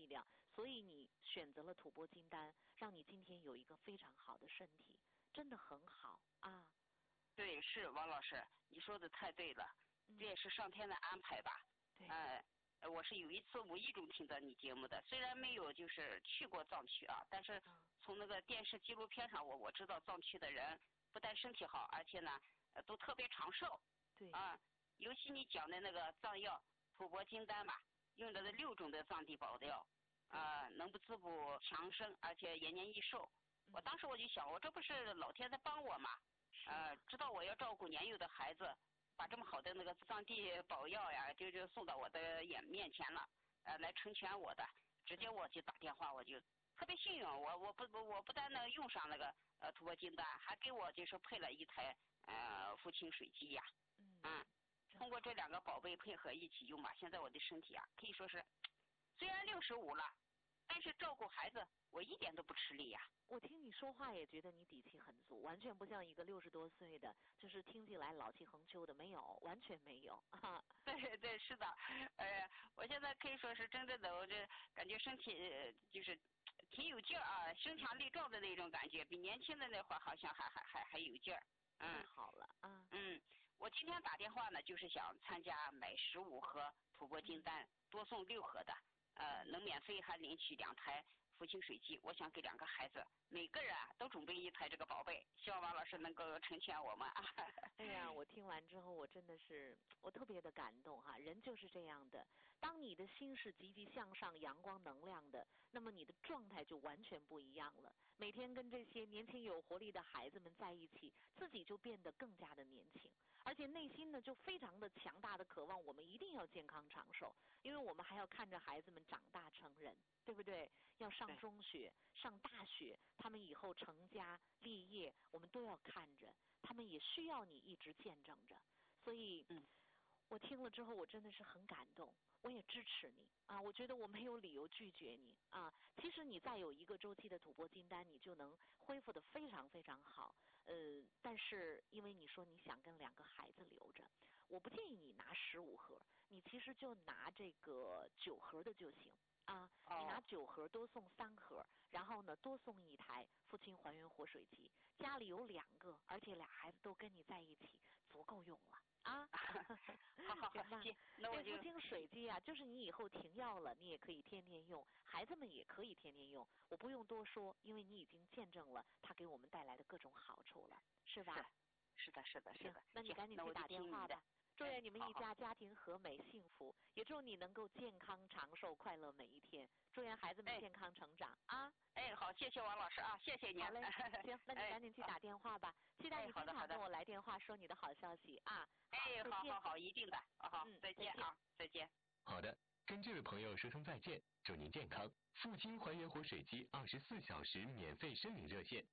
量，所以你选择了吐蕃金丹，让你今天有一个非常好的身体，真的很好啊。 对，是王老师，你说的太对了，这也是上天的安排吧。 对。 我是有一次无意中听到你节目的，虽然没有就是去过藏区啊，但是从那个电视纪录片上我知道藏区的人不但身体好，而且呢都特别长寿。 对。 尤其你讲的那个藏药吐蕃金丹吧，用的6种的藏地宝药，能不滋补强身，而且延年益寿。我当时我就想，我这不是老天在帮我吗？知道我要照顾年幼的孩子。把这么好的那个藏地宝药呀，就送到我的面前了，来成全我的。直接我就打电话，我就特别幸运，我不但能用上那个吐蕃金丹，还给我就是配了一台父亲水机呀。通过这2个宝贝配合一起用吧，现在我的身体啊可以说是虽然65了，但是照顾孩子我一点都不吃力呀。 我听你说话也觉得你底气很足，完全不像一个60多岁的，就是听起来老气横秋的，没有，完全没有。 对，是的，我现在可以说是真正的，我这感觉身体就是挺有劲儿啊，身强力壮的那种感觉，比年轻的那会儿好像还有劲儿。 太好了啊。 我今天打电话呢，就是想参加买15盒吐蕃金丹，多送6盒的，能免费还领取2台父亲水机，我想给2个孩子，每个人都准备1台这个宝贝，希望王老师能够成全我们。 哎呀，我听完之后，我真的是我特别的感动哈，人就是这样的，当你的心是积极向上、阳光能量的，那么你的状态就完全不一样了。每天跟这些年轻有活力的孩子们在一起，自己就变得更加的年轻，而且内心呢就非常的强大的渴望，我们一定要健康长寿，因为我们还要看着孩子们长大成人。对不对？要上中学、上大学，他们以后成家立业，我们都要看着，他们也需要你一直见证着。所以，我听了之后，我真的是很感动，我也支持你啊！我觉得我没有理由拒绝你啊！其实你再有1个周期的吐蕃金丹，你就能恢复得非常非常好。但是因为你说你想跟2个孩子留着，我不建议你拿15盒，你其实就拿这个9盒的就行。你拿9盒多送3盒，然后呢多送1台父亲还原活水机，家里有2个，而且俩孩子都跟你在一起，足够用了啊！ 好， 行吧？ 那我就父亲水机啊，就是你以后停药了，你也可以天天用，孩子们也可以天天用，我不用多说，因为你已经见证了它给我们带来的各种好处了，是吧？ 是的。 行，那你赶紧去打电话吧。祝愿你们一家家庭和美幸福，也祝你能够健康长寿快乐每一天。祝愿孩子们健康成长啊！ 好，谢谢王老师啊，谢谢您。 好嘞，行，那你赶紧去打电话吧。期待你经常跟我来电话说你的好消息啊！ 好，一定的。好，再见啊，再见。 好的，跟这位朋友说声再见，祝您健康。父亲还原活水机24小时免费申领热线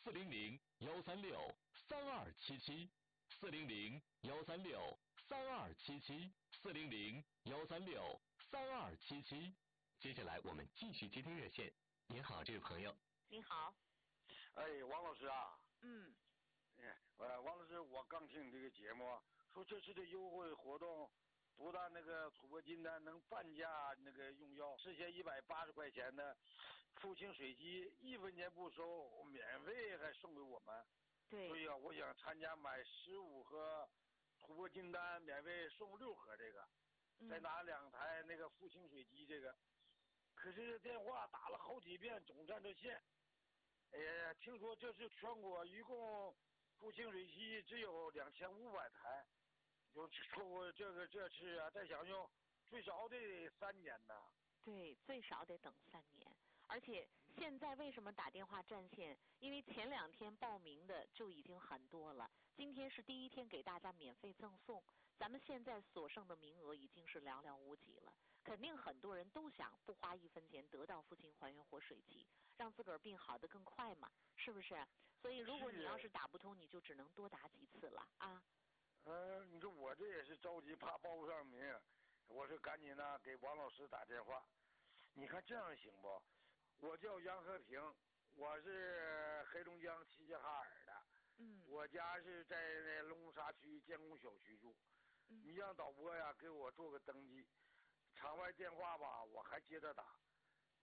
：400-136-3277，400-136-3277，400-136-3277。接下来我们继续接听热线。您好，这位朋友。 你好。 王老师啊。 王老师，我刚听你这个节目，说这次的优惠活动，不但那个吐蕃金丹能半价那个用药，事先180块钱的父亲水机1分钱不收，免费还送给我们。 对。 所以啊，我想参加买15盒吐蕃金丹，免费送6盒这个，再拿2台那个父亲水机这个。可是这电话打了好几遍，总占着线。听说这是全国一共父亲水机只有2500台，就错过这次啊，再想用最少得3年呢。 对，最少得等3年。而且现在为什么打电话占线？因为前2天报名的就已经很多了，今天是第1天给大家免费赠送，咱们现在所剩的名额已经是寥寥无几了。肯定很多人都想不花1分钱得到父亲还原活水机，让自个儿病好得更快嘛，是不是？所以如果你要是打不通，你就只能多打几次了啊。 你说我这也是着急，怕报不上名，我说赶紧呢给王老师打电话。你看这样行不？我叫杨和平，我是黑龙江齐齐哈尔的。我家是在那龙沙区建工小区住。你让导播呀给我做个登记，场外电话吧我还接着打。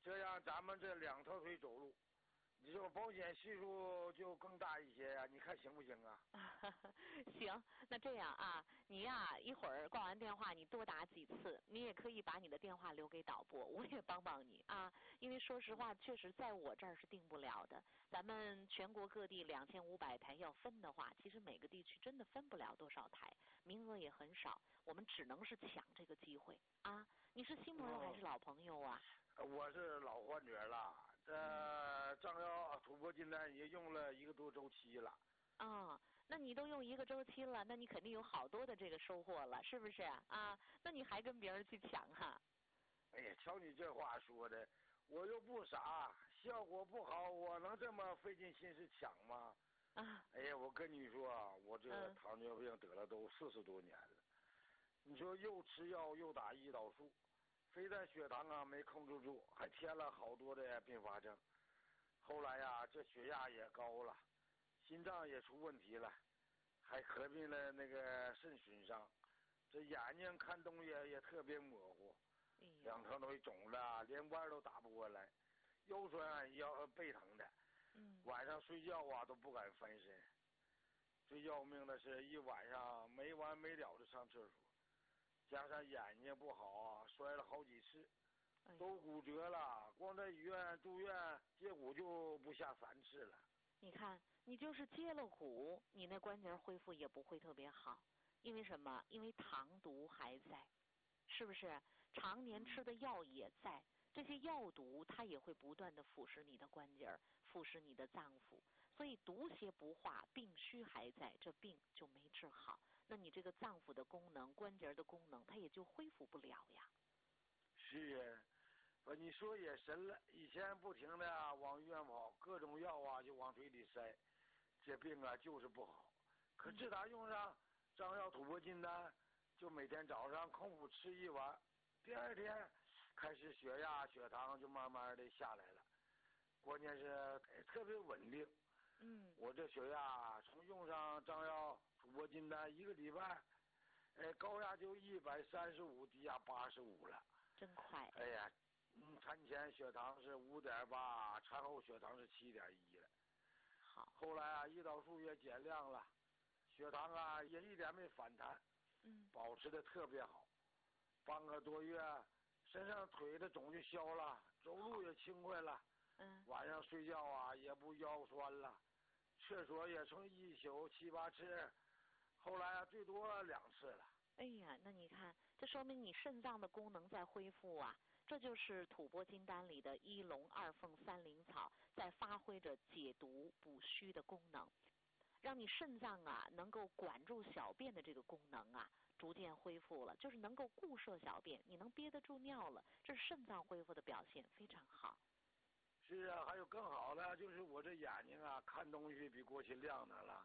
这样咱们这2条腿走路，你说保险系数就更大一些呀？你看行不行啊？ 行，那这样啊，你呀一会儿挂完电话，你多打几次，你也可以把你的电话留给导播，我也帮帮你啊。因为说实话，确实在我这儿是定不了的。咱们全国各地2500台要分的话，其实每个地区真的分不了多少台，名额也很少，我们只能是抢这个机会啊。你是新朋友还是老朋友啊？ 我是老患者了，这张药吐蕃金丹也用了1个多周期了。 啊，那你都用1个周期了，那你肯定有好多的这个收获了，是不是啊？那你还跟别人去抢哈？ 哎呀，瞧你这话说的，我又不傻，效果不好，我能这么费尽心思抢吗？ 啊， 哎呀，我跟你说啊，我这糖尿病得了都40多年了，你说又吃药又打胰岛素，非但血糖啊没控制住，还添了好多的并发症。后来呀，这血压也高了，心脏也出问题了，还合并了那个肾损伤，这眼睛看东西也特别模糊，2条腿肿了，连弯都打不过来，腰酸背疼的，晚上睡觉啊都不敢翻身。最要命的是一晚上没完没了的上厕所，加上眼睛不好啊，摔了好几次，都骨折了，光在医院住院接骨就不下3次了。 你看，你就是接了骨，你那关节恢复也不会特别好，因为什么？因为糖毒还在，是不是？常年吃的药也在，这些药毒它也会不断的腐蚀你的关节，腐蚀你的脏腑，所以毒邪不化，病虚还在，这病就没治好，那你这个脏腑的功能、关节的功能，它也就恢复不了呀。 是啊，你说也神了，以前不停的往医院跑，各种药啊就往嘴里塞，这病啊就是不好。可自打用上张药吐蕃金丹，就每天早上空腹吃1碗，第2天开始血压血糖就慢慢的下来了，关键是特别稳定。我这血压从用上张药吐蕃金丹1个礼拜，高压就135，低压85了。 真快！ 哎呀，产前血糖是5.8，产后血糖是7.1了。 好。 后来啊，胰岛素也减量了，血糖啊也一点没反弹，保持的特别好。半个多月，身上腿的肿就消了，走路也轻快了。晚上睡觉啊也不腰酸了，厕所也从1宿7、8次，后来啊最多2次了。 哎呀，那你看，这说明你肾脏的功能在恢复啊，这就是吐蕃金丹里的1龙2凤3灵草在发挥着解毒补虚的功能，让你肾脏啊能够管住小便的这个功能啊逐渐恢复了，就是能够固摄小便，你能憋得住尿了，这是肾脏恢复的表现，非常好。 是啊，还有更好的，就是我这眼睛啊看东西比过去亮堂了。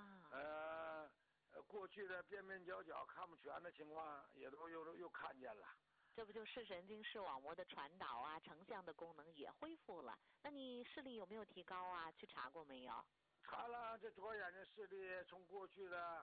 过去的边边角角看不全的情况也都又看见了。 这不就视神经视网膜的传导啊，成像的功能也恢复了。那你视力有没有提高啊？去查过没有？ 查了，这左眼睛视力从过去的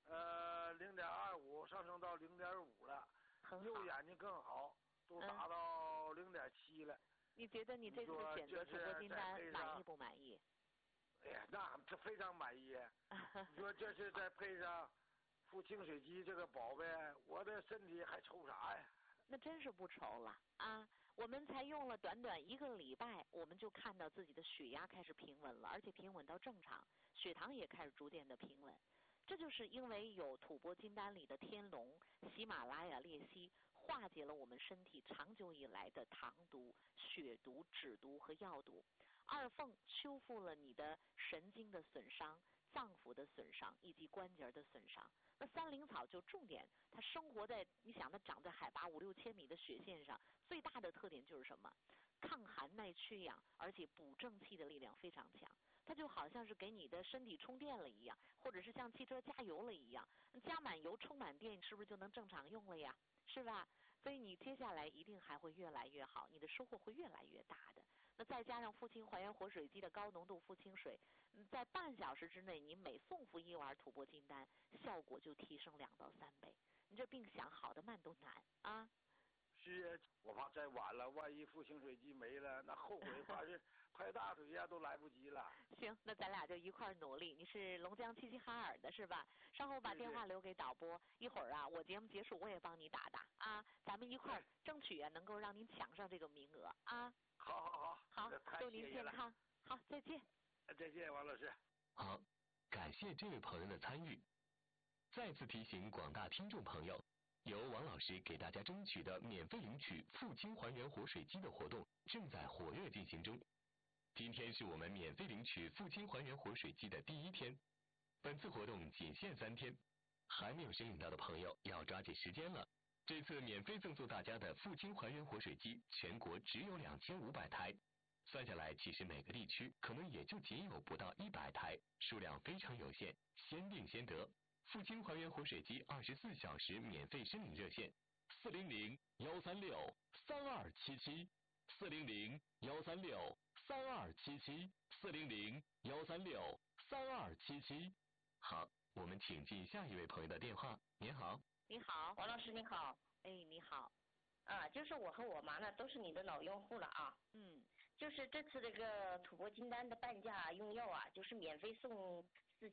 0.25上升到0.5了，右眼睛更好，都达到0.7了。 你觉得你这次选择吐蕃金丹满意不满意？ 哎呀，那这非常满意。你说这是再配上富清水鸡这个宝贝，我的身体还愁啥呀？ 那真是不愁了啊！我们才用了短短1个礼拜，我们就看到自己的血压开始平稳了，而且平稳到正常，血糖也开始逐渐的平稳。这就是因为有吐蕃金丹里的天龙、喜马拉雅裂隙，化解了我们身体长久以来的糖毒、血毒、脂毒和药毒。2凤修复了你的神经的损伤、脏腑的损伤以及关节的损伤。那3灵草就重点，它生活在，你想它长在海拔5、6千米的雪线上，最大的特点就是什么？抗寒耐缺氧，而且补正气的力量非常强。它就好像是给你的身体充电了一样，或者是像汽车加油了一样，加满油充满电，是不是就能正常用了呀？是吧？所以你接下来一定还会越来越好，你的收获会越来越大的。那再加上富清还原活水机的高浓度富清水，在半小时之内，你每送服1碗吐蕃金丹，效果就提升2到3倍。你这病想好的慢都难啊！ 是，我怕再晚了，万一复清水机没了，那后悔怕是拍大腿呀都来不及了。 行，那咱俩就一块儿努力。你是龙江齐齐哈尔的是吧？稍后把电话留给导播，一会儿啊，我节目结束我也帮你打啊，咱们一块儿争取啊能够让您抢上这个名额啊。 好， 祝您健康。好，再见。 再见，王老师。 好，感谢这位朋友的参与。再次提醒广大听众朋友，由王老师给大家争取的免费领取父亲还原活水机的活动正在火热进行中。今天是我们免费领取父亲还原活水机的第1天，本次活动仅限3天，还没有申领到的朋友要抓紧时间了。这次免费赠送大家的父亲还原活水机，全国只有2500台，算下来其实每个地区可能也就仅有不到100台，数量非常有限，先定先得。父亲还原活水机24小时免费申领热线：400-136-3277，400-136-3277，400-136-3277。好，我们请进下一位朋友的电话。您好。 你好， 王老师你好。 哎，你好。 就是我和我妈呢都是你的老用户了啊。就是这次这个土博金丹的半价用药啊，就是免费送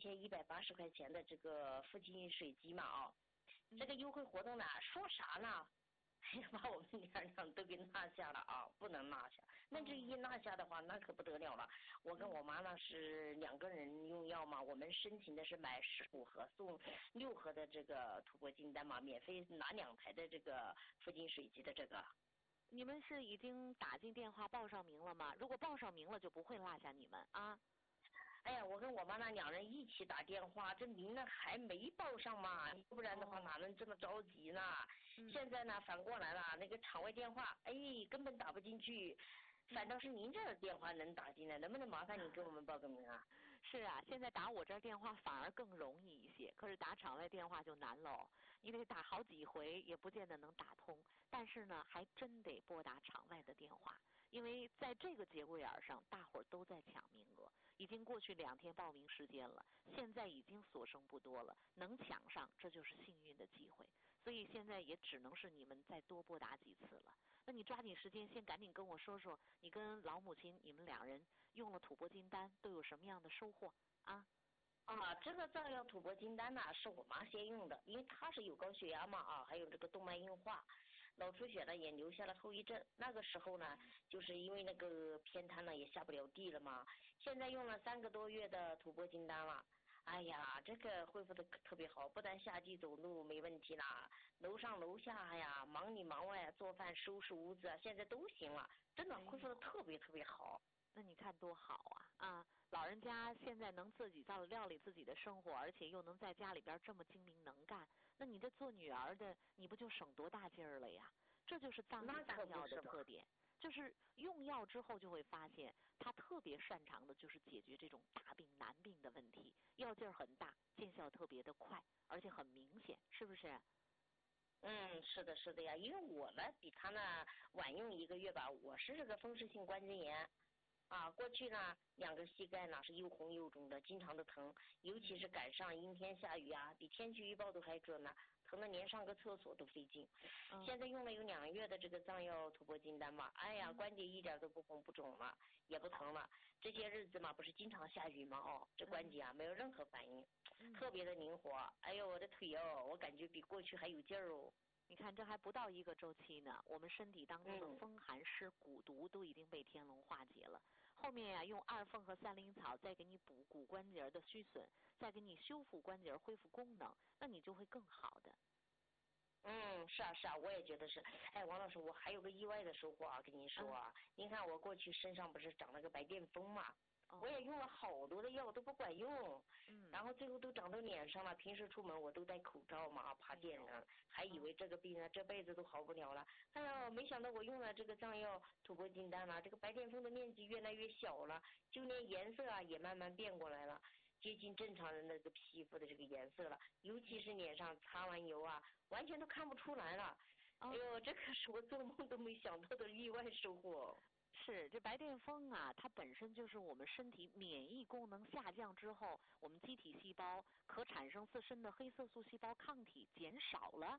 4180块钱的这个父亲水机嘛啊。这个优惠活动呢，说啥呢？把我们娘俩都给落下了啊，不能落下。那这一落下的话，那可不得了了。我跟我妈呢是2个人用药嘛，我们申请的是买15盒送6盒的这个土博金丹嘛，免费拿2台的这个父亲水机的这个。 你们是已经打进电话报上名了吗？如果报上名了，就不会落下你们啊。 哎呀，我跟我妈那2人一起打电话，这名呢还没报上嘛，要不然的话哪能这么着急呢？现在呢反过来了，那个场外电话，根本打不进去，反倒是您这儿电话能打进来，能不能麻烦你给我们报个名啊？ 是啊，现在打我这儿电话反而更容易一些，可是打场外电话就难喽，你得打好几回也不见得能打通，但是呢还真得拨打场外的电话。因为在这个节骨眼上，大伙儿都在抢名额，已经过去2天报名时间了，现在已经所剩不多了，能抢上这就是幸运的机会，所以现在也只能是你们再多拨打几次了。那你抓紧时间，先赶紧跟我说说，你跟老母亲你们2人用了土博金丹都有什么样的收获啊？ 这个藏药土博金丹呢，是我妈先用的，因为她是有高血压嘛还有这个动脉硬化。脑出血呢也留下了后遗症，那个时候呢，就是因为那个偏瘫了也下不了地了嘛。现在用了3个多月的土博金丹了，哎呀，这个恢复的特别好，不但下地走路没问题啦，楼上楼下呀，忙里忙外做饭收拾屋子啊，现在都行了，真的恢复的特别特别好。 那你看多好啊！老人家现在能自己料理自己的生活，而且又能在家里边这么精明能干，那你这做女儿的，你不就省多大劲儿了呀？这就是藏药的特点，就是用药之后就会发现，他特别擅长的就是解决这种大病难病的问题，药劲儿很大，见效特别的快，而且很明显，是不是？ 是的呀，因为我呢比他呢晚用1个月吧，我是这个风湿性关节炎。过去呢2个膝盖呢是又红又肿的，经常的疼，尤其是赶上阴天下雨啊，比天气预报都还准呢，疼的连上个厕所都费劲。现在用了有2个月的这个藏药土博金丹嘛，哎呀，关节一点都不红不肿了，也不疼了。这些日子嘛不是经常下雨嘛这关节没有任何反应，特别的灵活。哎呦，我的腿我感觉比过去还有劲儿哦。 你看，这还不到1个周期呢，我们身体当中的风寒湿蛊毒都已经被天龙化解了。后面呀，用2凤和3灵草再给你补骨关节的虚损，再给你修复关节恢复功能，那你就会更好的。 是啊，我也觉得是。王老师，我还有个意外的收获跟您说您看我过去身上不是长了个白癜风嘛，我也用了好多的药都不管用，然后最后都长到脸上了。平时出门我都戴口罩嘛，怕电人，还以为这个病这辈子都好不了了。哎呀，没想到我用了这个藏药土博金丹这个白癜风的面积越来越小了，就连颜色也慢慢变过来了，接近正常人的这个皮肤的这个颜色了，尤其是脸上擦完油完全都看不出来了。哎呦，这可是我做梦都没想到的意外收获。 是，这白癜风它本身就是我们身体免疫功能下降之后，我们机体细胞可产生自身的黑色素细胞抗体减少了，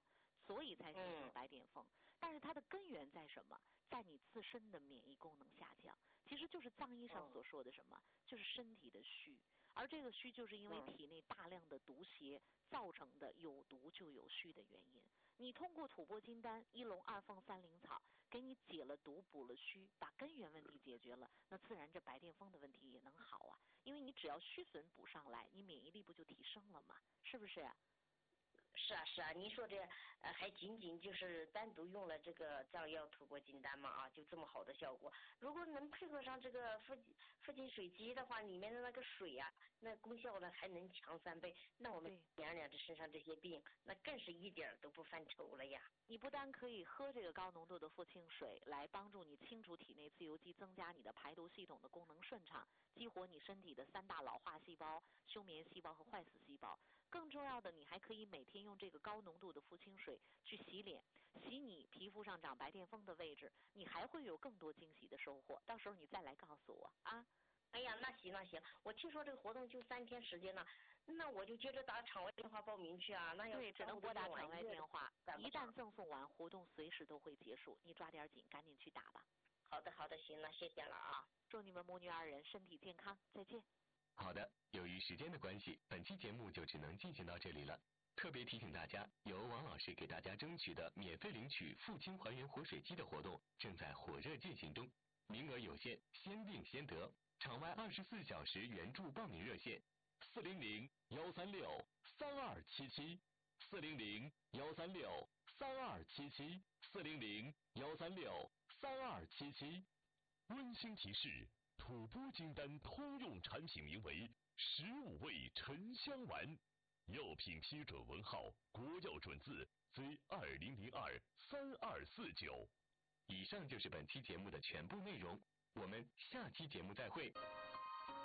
所以才形成白癜风。但是它的根源在什么？在你自身的免疫功能下降，其实就是藏医上所说的什么，就是身体的虚。而这个虚就是因为体内大量的毒邪造成的，有毒就有虚的原因。你通过吐蕃金丹、一龙、二凤、三灵草，给你解了毒、补了虚，把根源问题解决了，那自然这白癜风的问题也能好啊。因为你只要虚损补上来，你免疫力不就提升了吗？是不是？ 是啊是啊，您说这还仅仅就是单独用了这个藏药吐蕃金丹嘛啊，就这么好的效果。如果能配合上这个附近水鸡的话，里面的那个水啊，那功效呢还能强3倍，那我们娘娘这身上这些病，那更是一点都不犯愁了呀。 你不但可以喝这个高浓度的复清水来帮助你清除体内自由基，增加你的排毒系统的功能顺畅，激活你身体的3大老化细胞、休眠细胞和坏死细胞。更重要的，你还可以每天用这个高浓度的复清水去洗脸，洗你皮肤上长白癜风的位置，你还会有更多惊喜的收获。到时候你再来告诉我啊。 哎呀，那行，我听说这个活动就3天时间呢，那我就接着打场外电话报名去啊。那要对，只能拨打场外电话，一旦赠送完，活动随时都会结束，你抓点紧，赶紧去打吧。 好的，行，那谢谢了啊。 祝你们母女2人身体健康，再见。 好的，由于时间的关系，本期节目就只能进行到这里了。特别提醒大家，由王老师给大家争取的免费领取父亲还原活水机的活动正在火热进行中，名额有限，先订先得。场外24小时援助报名热线：400-136-3277，400-136-3277，400-136-3277。温馨提示：吐蕃金丹通用产品名为15味沉香丸，药品批准文号国药准字 Z20023249。以上就是本期节目的全部内容，我们下期节目再会。